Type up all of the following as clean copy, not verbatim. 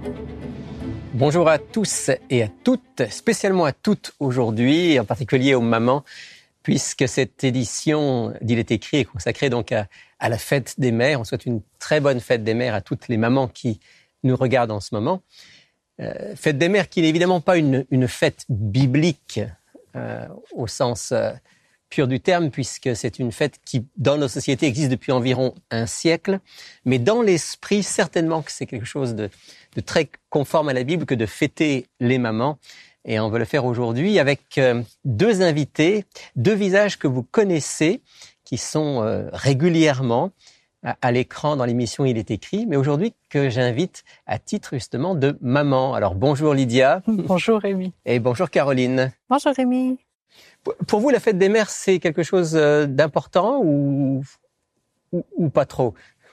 Bonjour à tous et à toutes, spécialement à toutes aujourd'hui, et en particulier aux mamans, puisque cette édition d'Il est écrit est consacrée donc à la fête des mères. On souhaite une très bonne fête des mères à toutes les mamans qui nous regardent en ce moment. Fête des mères qui n'est évidemment pas une fête biblique au sens pur du terme, puisque c'est une fête qui, dans nos sociétés, existe depuis environ un siècle. Mais dans l'esprit, certainement que c'est quelque chose de très conforme à la Bible que de fêter les mamans. Et on va le faire aujourd'hui avec deux invités, deux visages que vous connaissez, qui sont régulièrement à l'écran dans l'émission Il est écrit, mais aujourd'hui que j'invite à titre justement de maman. Alors bonjour Lydia. Bonjour Rémi. Et bonjour Caroline. Bonjour Rémi. Pour vous, la fête des mères, c'est quelque chose d'important ou pas trop?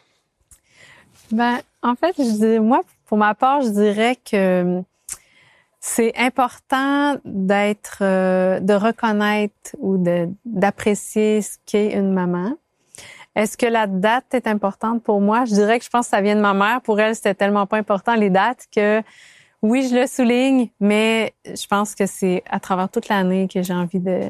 En fait, moi, pour ma part, je dirais que c'est important de reconnaître ou d'apprécier ce qu'est une maman. Est-ce que la date est importante pour moi? Je dirais que je pense que ça vient de ma mère. Pour elle, c'était tellement pas important les dates que oui, je le souligne, mais je pense que c'est à travers toute l'année que j'ai envie de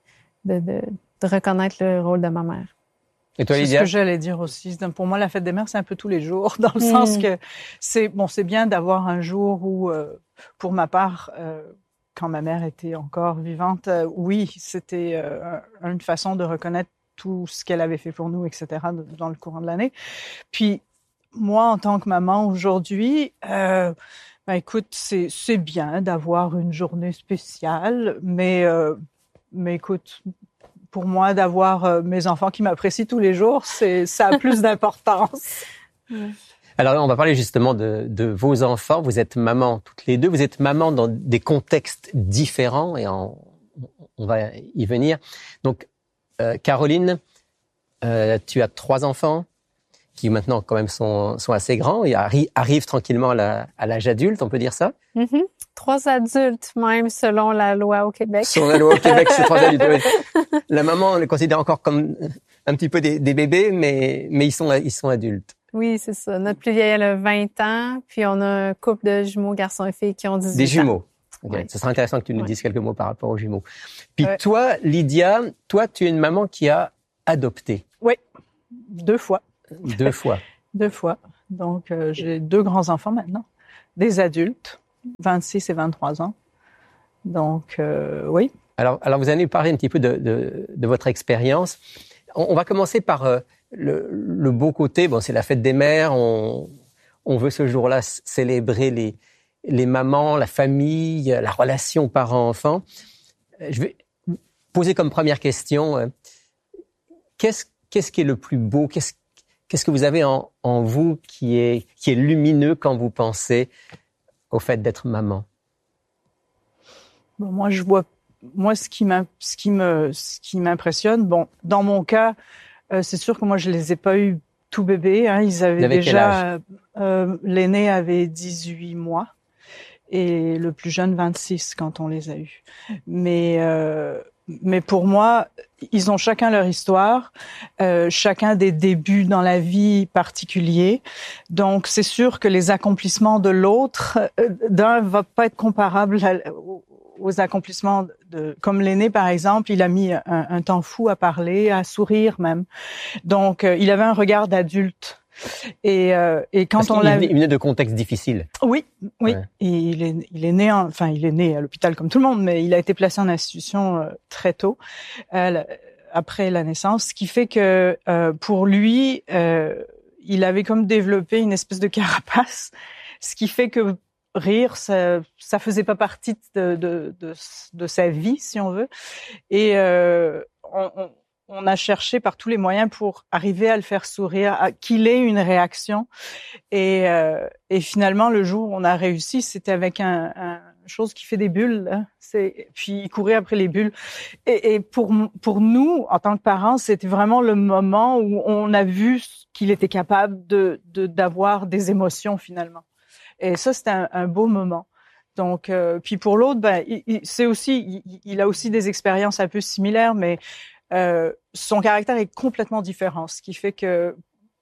reconnaître le rôle de ma mère. Et toi, Lydia? C'est ce que j'allais dire aussi. Pour moi, la fête des mères, c'est un peu tous les jours, dans le sens que c'est bien d'avoir un jour où, pour ma part, quand ma mère était encore vivante, oui, c'était une façon de reconnaître tout ce qu'elle avait fait pour nous, etc., dans le courant de l'année. Puis, moi, en tant que maman, aujourd'hui, écoute, c'est bien d'avoir une journée spéciale, mais écoute, pour moi, d'avoir mes enfants qui m'apprécient tous les jours, ça a plus d'importance. Alors, on va parler justement de vos enfants. Vous êtes maman toutes les deux. Vous êtes maman dans des contextes différents et on va y venir. Donc, Caroline, tu as 3 enfants qui maintenant quand même sont assez grands et arrivent tranquillement à l'âge adulte, on peut dire ça? 3 adultes même, selon la loi au Québec. Selon la loi au Québec, c'est 3 adultes. Oui. La maman, on les considère encore comme un petit peu des bébés, mais ils sont adultes. Oui, c'est ça. Notre plus vieille, elle a 20 ans, puis on a un couple de jumeaux, garçons et filles, qui ont 18 ans. Des jumeaux. Okay. Oui. Ce serait intéressant que tu nous dises quelques mots par rapport aux jumeaux. Puis toi, Lydia, tu es une maman qui a adopté. Oui, 2 fois. 2 fois. 2 fois. Donc, j'ai 2 grands-enfants maintenant, des adultes, 26 et 23 ans. Donc, oui. Alors, vous allez nous parler un petit peu de votre expérience. On va commencer par le beau côté. Bon, c'est la fête des mères. On veut ce jour-là célébrer les mamans, la famille, la relation parent-enfant. Je vais poser comme première question, qu'est-ce qui est le plus beau? Qu'est-ce que vous avez en vous qui est lumineux quand vous pensez au fait d'être maman? Bon, moi, ce qui m'impressionne, bon, dans mon cas, c'est sûr que moi, je les ai pas eu tout bébés, hein. Ils avaient déjà, l'aîné avait 18 mois et le plus jeune 26 quand on les a eus. Mais pour moi, ils ont chacun leur histoire, chacun des débuts dans la vie particuliers. Donc, c'est sûr que les accomplissements de l'autre, d'un va pas être comparable aux accomplissements comme l'aîné, par exemple. Il a mis un temps fou à parler, à sourire même. Donc, il avait un regard d'adulte. Et quand on l'a... Il venait de contextes difficiles. Oui. Ouais. Et il est né à l'hôpital comme tout le monde, mais il a été placé en institution très tôt, après la naissance, ce qui fait que pour lui, il avait comme développé une espèce de carapace, ce qui fait que rire, ça faisait pas partie de sa vie, si on veut. Et on a cherché par tous les moyens pour arriver à le faire sourire, qu'il ait une réaction. Et finalement, le jour où on a réussi, c'était avec un chose qui fait des bulles. Hein. Puis il courait après les bulles. Et pour nous, en tant que parents, c'était vraiment le moment où on a vu qu'il était capable d'avoir des émotions finalement. Et ça, c'était un beau moment. Donc, puis pour l'autre, il a aussi des expériences un peu similaires, mais son caractère est complètement différent, ce qui fait que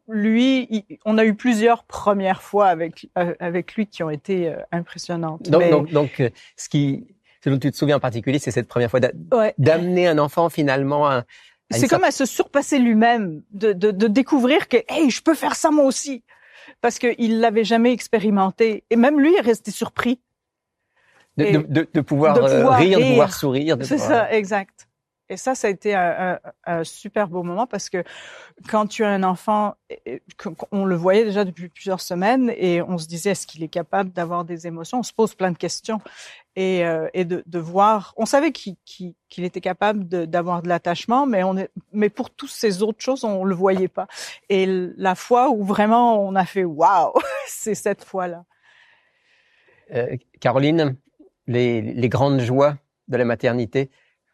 on a eu plusieurs premières fois avec lui qui ont été impressionnantes. Donc, ce dont tu te souviens en particulier, c'est cette première fois d'amener un enfant finalement c'est comme à se surpasser lui-même, de découvrir que, hey, je peux faire ça moi aussi. Parce qu'il l'avait jamais expérimenté. Et même lui est resté surpris. De pouvoir rire, de pouvoir sourire. C'est ça, exact. Et ça a été un super beau moment parce que quand tu as un enfant, on le voyait déjà depuis plusieurs semaines et on se disait, est-ce qu'il est capable d'avoir des émotions? On se pose plein de questions. Et de voir, on savait qu'il était capable d'avoir de l'attachement, mais pour toutes ces autres choses, on le voyait pas. Et la fois où vraiment on a fait waouh, c'est cette fois-là. Caroline, les grandes joies de la maternité.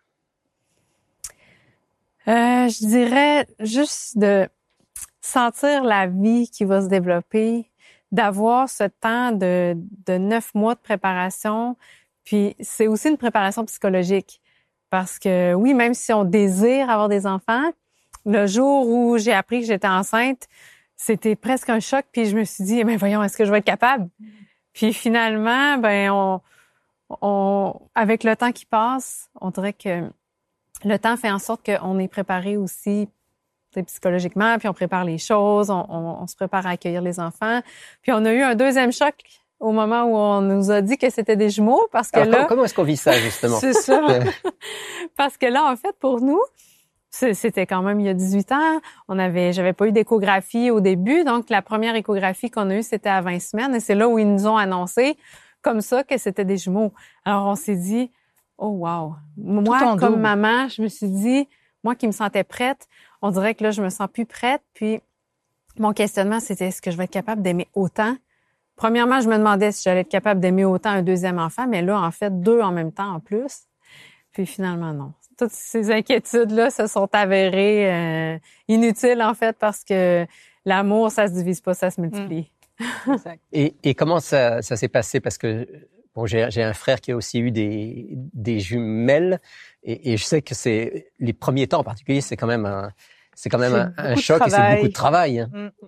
Je dirais juste de sentir la vie qui va se développer, d'avoir ce temps de 9 mois de préparation. Puis c'est aussi une préparation psychologique parce que oui, même si on désire avoir des enfants, le jour où j'ai appris que j'étais enceinte, c'était presque un choc. Puis je me suis dit, mais voyons, est-ce que je vais être capable? Puis finalement, avec le temps qui passe, on dirait que le temps fait en sorte qu'on est préparé aussi psychologiquement, puis on prépare les choses, on se prépare à accueillir les enfants. Puis on a eu un deuxième choc au moment où on nous a dit que c'était des jumeaux, parce que alors, comment est-ce qu'on vit ça, justement? C'est ça. Parce que là, en fait, pour nous, c'était quand même il y a 18 ans. J'avais pas eu d'échographie au début, donc la première échographie qu'on a eue, c'était à 20 semaines, et c'est là où ils nous ont annoncé comme ça que c'était des jumeaux. Alors on s'est dit, oh wow. Moi, comme maman, je me suis dit, moi qui me sentais prête, on dirait que là, je me sens plus prête. Puis mon questionnement, c'était, est-ce que je vais être capable d'aimer autant? Premièrement, je me demandais si j'allais être capable d'aimer autant un deuxième enfant, mais là, en fait, 2 en même temps en plus. Puis finalement, non. Toutes ces inquiétudes-là se sont avérées inutiles, en fait, parce que l'amour, ça se divise pas, ça se multiplie. Exact. Et comment ça s'est passé? Parce que bon, j'ai un frère qui a aussi eu des jumelles, et je sais que c'est les premiers temps en particulier, c'est quand même un choc et c'est beaucoup de travail.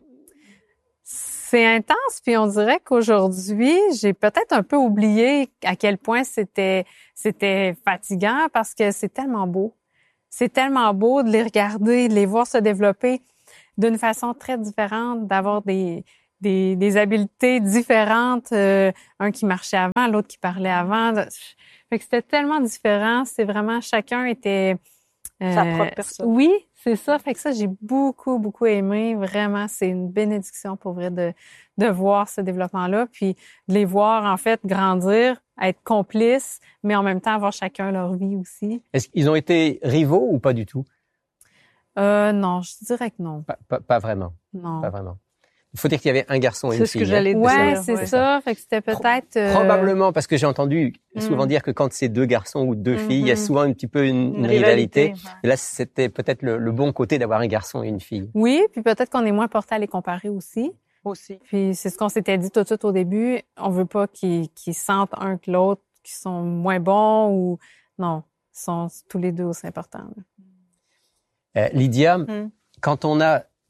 C'est intense, puis on dirait qu'aujourd'hui, j'ai peut-être un peu oublié à quel point c'était fatigant parce que c'est tellement beau. C'est tellement beau de les regarder, de les voir se développer d'une façon très différente, d'avoir des habiletés différentes, un qui marchait avant, l'autre qui parlait avant. Fait que c'était tellement différent, c'est vraiment chacun était sa propre personne. Oui, c'est ça. Fait que ça, j'ai beaucoup, beaucoup aimé. Vraiment, c'est une bénédiction pour vrai de voir ce développement-là, puis de les voir, en fait, grandir, être complices, mais en même temps avoir chacun leur vie aussi. Est-ce qu'ils ont été rivaux ou pas du tout? Non, je dirais que non. Pas vraiment. Non. Pas vraiment. Il faut dire qu'il y avait un garçon et une fille. C'est ce que j'allais dire. Ouais, c'est ça. Fait que c'était peut-être... Probablement, parce que j'ai entendu souvent dire que quand c'est 2 garçons ou 2 filles, il y a souvent un petit peu une rivalité. Ouais. Et là, c'était peut-être le bon côté d'avoir un garçon et une fille. Oui, puis peut-être qu'on est moins porté à les comparer aussi. Puis c'est ce qu'on s'était dit tout de suite au début. On veut pas qu'ils sentent un que l'autre, qu'ils sont moins bons ou... Non, ils sont tous les deux aussi importants. Lydia, quand on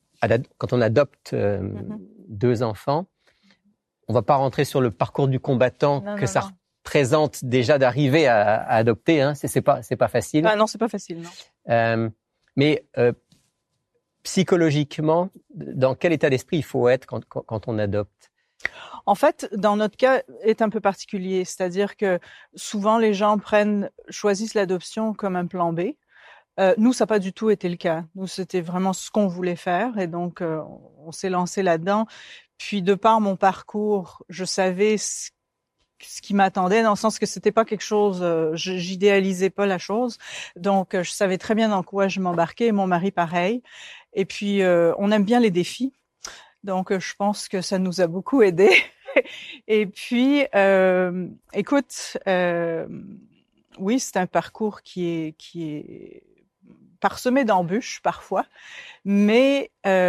adopte 2 enfants, on va pas rentrer sur le parcours du combattant ça représente déjà d'arriver à adopter. Hein. C'est pas facile. Ah non, c'est pas facile, non. Mais psychologiquement, dans quel état d'esprit il faut être quand on adopte? En fait, dans notre cas, est un peu particulier. C'est-à-dire que souvent les gens choisissent l'adoption comme un plan B. Nous, ça n'a pas du tout été le cas. Nous, c'était vraiment ce qu'on voulait faire, et donc on s'est lancé là-dedans. Puis, de par mon parcours, je savais ce qui m'attendait, dans le sens que c'était pas quelque chose, j'idéalisais pas la chose. Donc, je savais très bien dans quoi je m'embarquais. Mon mari, pareil. Et puis, on aime bien les défis. Donc, je pense que ça nous a beaucoup aidés. Et puis, écoute, oui, c'est un parcours qui est parsemé d'embûches parfois, mais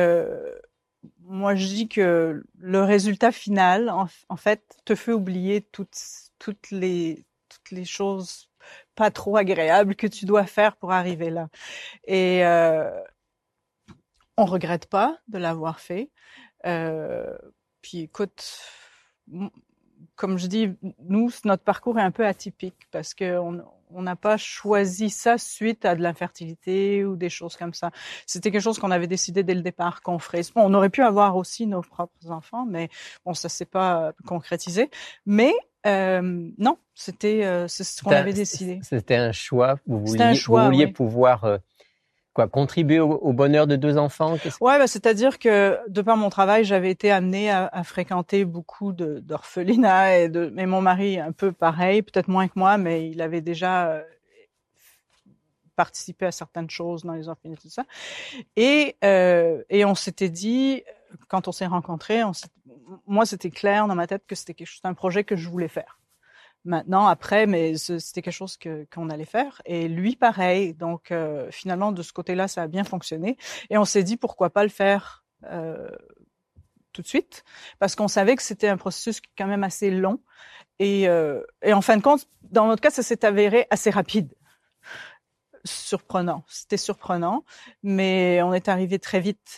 moi je dis que le résultat final, en fait, te fait oublier toutes les choses pas trop agréables que tu dois faire pour arriver là. Et On regrette pas de l'avoir fait. Puis écoute, comme je dis, nous, notre parcours est un peu atypique parce que on n'a pas choisi ça suite à de l'infertilité ou des choses comme ça. C'était quelque chose qu'on avait décidé dès le départ qu'on ferait. Bon, on aurait pu avoir aussi nos propres enfants, mais bon, ça s'est pas concrétisé. Mais non, c'est ce qu'on avait décidé. C'était un choix. Vous vouliez pouvoir contribuer au bonheur de 2 enfants? Ouais, c'est-à-dire que de par mon travail, j'avais été amenée à fréquenter beaucoup d'orphelinats mais mon mari un peu pareil, peut-être moins que moi, mais il avait déjà participé à certaines choses dans les orphelinats, tout ça. Et on s'était dit, quand on s'est rencontrés, moi c'était clair dans ma tête que c'était un projet que je voulais faire. Maintenant, après, mais c'était quelque chose qu'on allait faire. Et lui, pareil. Donc, finalement, de ce côté-là, ça a bien fonctionné. Et on s'est dit, pourquoi pas le faire tout de suite, parce qu'on savait que c'était un processus quand même assez long. Et en fin de compte, dans notre cas, ça s'est avéré assez rapide. Surprenant. C'était surprenant, mais on est arrivé très vite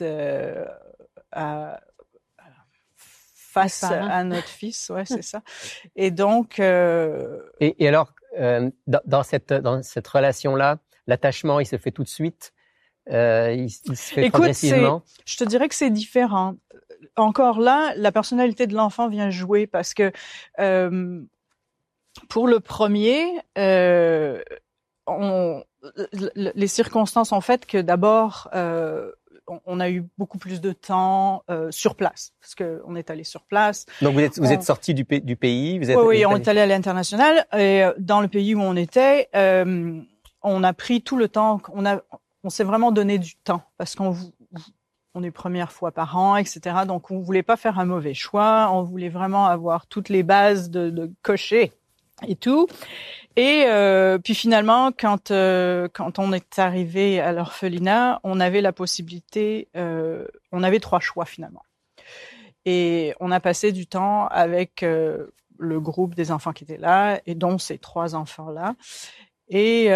face à notre fils, ouais, c'est ça. Et donc. Et alors, dans cette relation-là, l'attachement, il se fait tout de suite. Il se fait progressivement. Je te dirais que c'est différent. Encore là, la personnalité de l'enfant vient jouer parce que pour le premier, les circonstances ont fait que d'abord. On a eu beaucoup plus de temps sur place parce que on est allé sur place. Donc vous êtes sorti du pays, oui, on est allé à l'international et dans le pays où on était, on a pris tout le temps. On s'est vraiment donné du temps parce qu'on est première fois par an, etc. Donc on voulait pas faire un mauvais choix. On voulait vraiment avoir toutes les bases de cocher et tout. Et puis finalement, quand on est arrivé à l'orphelinat, on avait la possibilité, on avait 3 choix finalement. Et on a passé du temps avec le groupe des enfants qui étaient là, et dont ces 3 enfants-là. Et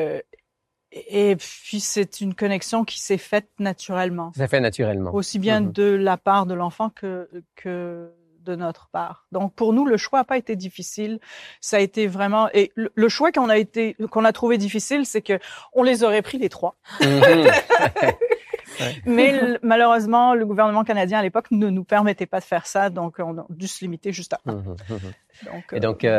puis c'est une connexion qui s'est faite naturellement. Ça fait naturellement. Aussi bien de la part de l'enfant que de notre part. Donc pour nous, le choix n'a pas été difficile. Ça a été vraiment, et le choix qu'on a trouvé difficile, c'est que on les aurait pris les 3. Mais malheureusement, le gouvernement canadien à l'époque ne nous permettait pas de faire ça, donc on a dû se limiter juste à 1. Et donc